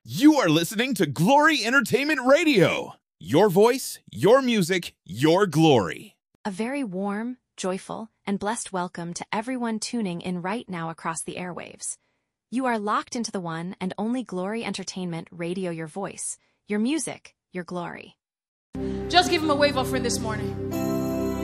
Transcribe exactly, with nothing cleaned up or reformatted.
You are listening to Glory Entertainment Radio. Your voice, your music, your glory. A very warm, joyful, and blessed welcome to everyone tuning in right now across the airwaves. You are locked into the one and only Glory Entertainment Radio, your voice, your music, your glory. Just give him a wave offering this morning.